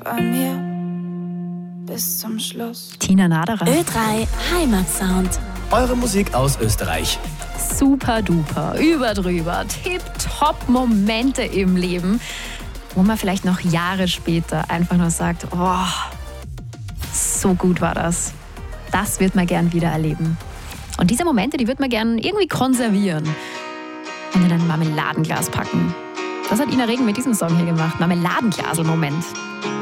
bei mir bis zum Schluss. Tina Naderer. Ö3 Heimatsound. Eure Musik aus Österreich. Super duper, überdrüber, tipptopp Momente im Leben, wo man vielleicht noch Jahre später einfach nur sagt, oh, so gut war das. Das wird man gern wieder erleben. Und diese Momente, die wird man gern irgendwie konservieren. In ein Marmeladenglas packen. Das hat Ina Regen mit diesem Song hier gemacht. Marmeladenglasel-Moment.